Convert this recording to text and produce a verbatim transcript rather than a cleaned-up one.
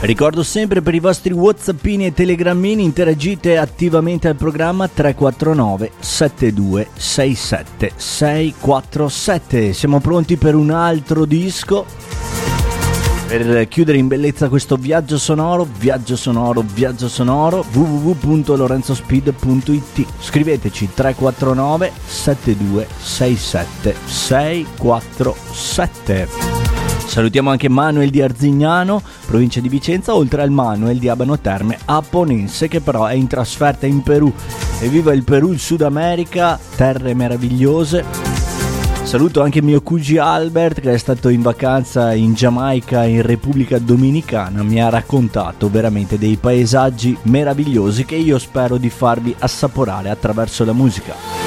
Ricordo sempre per i vostri whatsappini e telegrammini interagite attivamente al programma tre quattro nove sette due sei sette sei quattro sette. Siamo pronti per un altro disco per chiudere in bellezza questo viaggio sonoro, viaggio sonoro, viaggio sonoro. w w w punto lorenzospeed punto i t. Scriveteci tre quattro nove sette due sei sette sei quattro sette. Salutiamo anche Manuel di Arzignano, provincia di Vicenza, oltre al Manuel di Abano Terme, Aponense, che però è in trasferta in Perù. Evviva il Perù, il Sud America, terre meravigliose. Saluto anche mio cugi Albert, che è stato in vacanza in Giamaica, in Repubblica Dominicana. Mi ha raccontato veramente dei paesaggi meravigliosi che io spero di farvi assaporare attraverso la musica.